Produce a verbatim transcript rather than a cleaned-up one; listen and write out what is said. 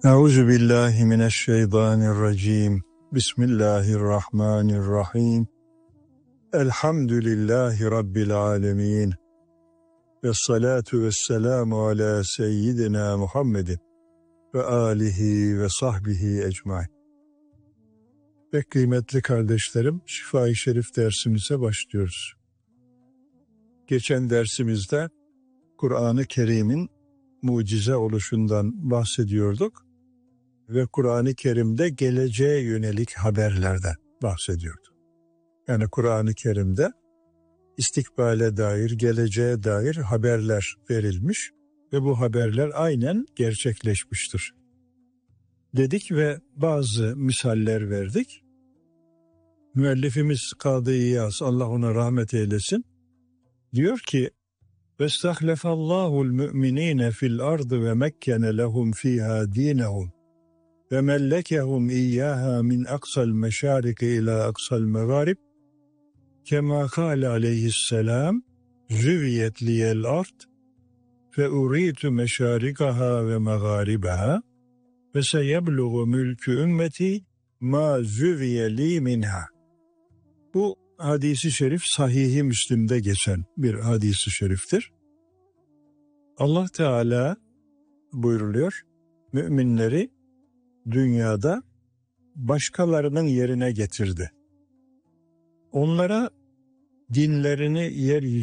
Euzu billahi mineşşeytanirracim. Bismillahirrahmanirrahim. Elhamdülillahi rabbil alamin. Ves salatu vesselamu ala seyyidina Muhammedin ve alihi ve sahbihi ecmaîn. Ve kıymetli kardeşlerim, Şifa-i Şerif dersimize başlıyoruz. Geçen dersimizde Kur'an-ı Kerim'in mucize oluşundan bahsediyorduk ve Kur'an-ı Kerim'de geleceğe yönelik haberlerden bahsediyordu. Yani Kur'an-ı Kerim'de istikbale dair, geleceğe dair haberler verilmiş ve bu haberler aynen gerçekleşmiştir dedik ve bazı misaller verdik. Müellifimiz Kadı İyaz, Allah ona rahmet eylesin, diyor ki: "Vestahlefallahul müminine fil ardı ve mekkene lehum fiha dinehum ve mellekehum iyyaha min aksal meşariki ila aksal megarib kema kâle aleyhisselam züviyet liyel ard fe uritu meşarikaha ve megaribaha ve seyebluğu mülkü ümmeti ma züviye li minha." Bu hadisi şerif Sahih-i Müslim'de geçen bir hadisi şeriftir. Allah Teala buyruluyor, müminleri dünyada başkalarının yerine getirdi. Onlara dinlerini yeryüzü